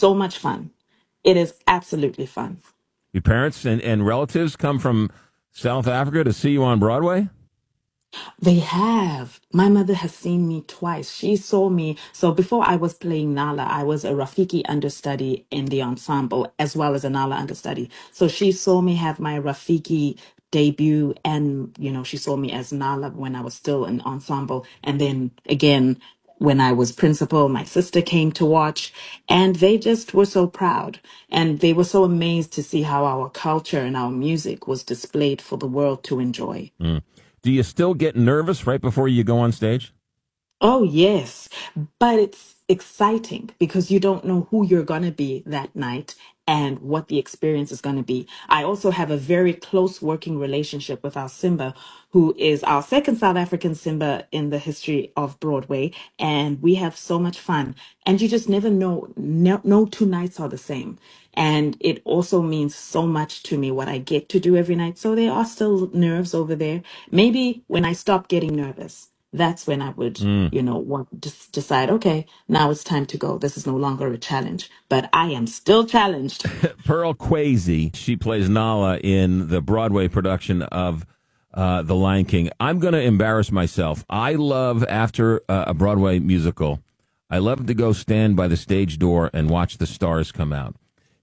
so much fun. It is absolutely fun. Your parents and relatives come from South Africa to see you on Broadway? They have. My mother has seen me twice. She saw me. So before I was playing Nala, I was a Rafiki understudy in the ensemble as well as a Nala understudy. So she saw me have my Rafiki debut and, she saw me as Nala when I was still in ensemble. And then again, when I was principal, my sister came to watch and they just were so proud. And they were so amazed to see how our culture and our music was displayed for the world to enjoy. Mm. Do you still get nervous right before you go on stage? Oh, yes. But it's exciting because you don't know who you're going to be that night and what the experience is going to be. I also have a very close working relationship with our Simba, who is our second South African Simba in the history of Broadway. And we have so much fun. And you just never know, no two nights are the same. And it also means so much to me what I get to do every night. So there are still nerves over there. Maybe when I stop getting nervous, that's when I would, just decide, okay, now it's time to go. This is no longer a challenge, but I am still challenged. Pearl Kwesi, she plays Nala in the Broadway production of The Lion King. I'm going to embarrass myself. I love, after a Broadway musical, I love to go stand by the stage door and watch the stars come out.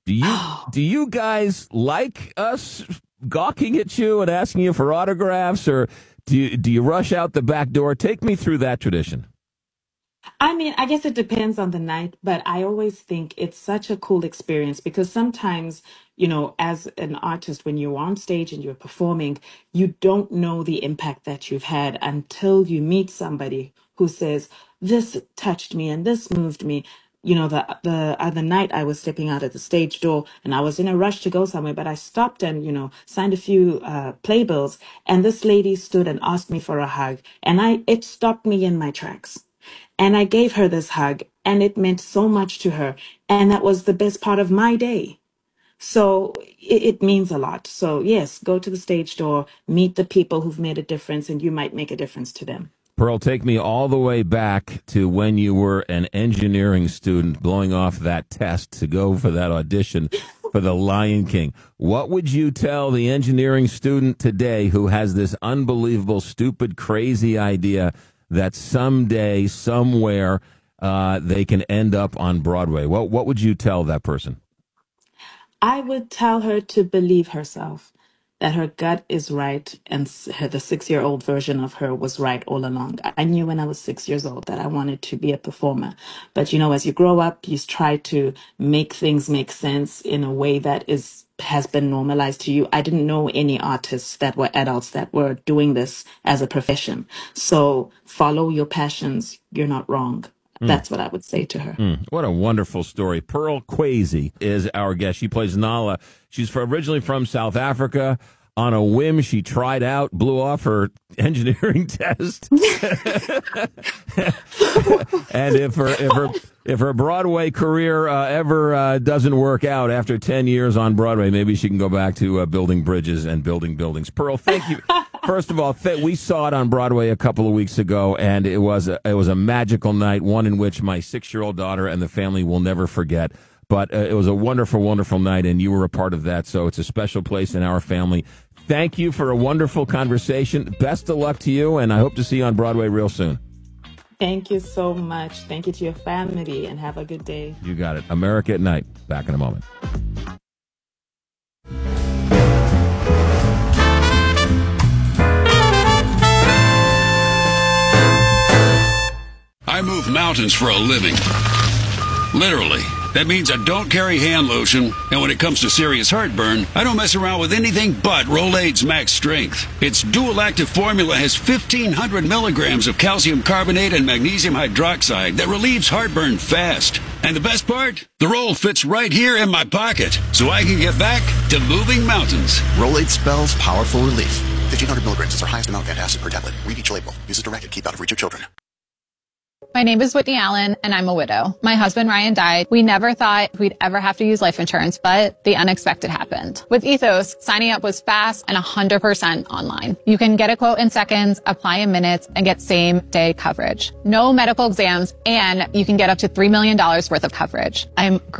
Do you guys like us gawking at you and asking you for autographs, or do you rush out the back door? Take me through that tradition. I mean, I guess it depends on the night, but I always think it's such a cool experience because sometimes, as an artist, when you're on stage and you're performing, you don't know the impact that you've had until you meet somebody who says, this touched me and this moved me. The other night I was stepping out at the stage door and I was in a rush to go somewhere, but I stopped and, signed a few playbills, and this lady stood and asked me for a hug, and it stopped me in my tracks. And I gave her this hug, and it meant so much to her. And that was the best part of my day. So it means a lot. So yes, go to the stage door, meet the people who've made a difference, and you might make a difference to them. Pearl, take me all the way back to when you were an engineering student blowing off that test to go for that audition for The Lion King. What would you tell the engineering student today who has this unbelievable, stupid, crazy idea that someday, somewhere, they can end up on Broadway? What would you tell that person? I would tell her to believe herself, that her gut is right, and the 6-year-old version of her was right all along. I knew when I was 6 years old that I wanted to be a performer. But, as you grow up, you try to make things make sense in a way that has been normalized to you. I didn't know any artists that were adults that were doing this as a profession. So follow your passions. You're not wrong. That's what I would say to her. What a wonderful story. Pearl Kwesi is our guest. She plays Nala. She's originally from South Africa. On a whim, she tried out, blew off her engineering test. And if her Broadway career ever doesn't work out after 10 years on Broadway, maybe she can go back to building bridges and building buildings. Pearl, thank you. First of all, we saw it on Broadway a couple of weeks ago, and it was a magical night, one in which my 6-year-old daughter and the family will never forget. But it was a wonderful, wonderful night, and you were a part of that, so it's a special place in our family. Thank you for a wonderful conversation. Best of luck to you, and I hope to see you on Broadway real soon. Thank you so much. Thank you to your family, and have a good day. You got it. America at Night. Back in a moment. I move mountains for a living. Literally. That means I don't carry hand lotion, and when it comes to serious heartburn, I don't mess around with anything but Rolaids Max Strength. Its dual-active formula has 1,500 milligrams of calcium carbonate and magnesium hydroxide that relieves heartburn fast. And the best part? The roll fits right here in my pocket, so I can get back to moving mountains. Rolaids spells powerful relief. 1,500 milligrams is our highest amount of antacid per tablet. Read each label. Use as directed. Keep out of reach of children. My name is Whitney Allen, and I'm a widow. My husband, Ryan, died. We never thought we'd ever have to use life insurance, but the unexpected happened. With Ethos, signing up was fast and 100% online. You can get a quote in seconds, apply in minutes, and get same-day coverage. No medical exams, and you can get up to $3 million worth of coverage. I'm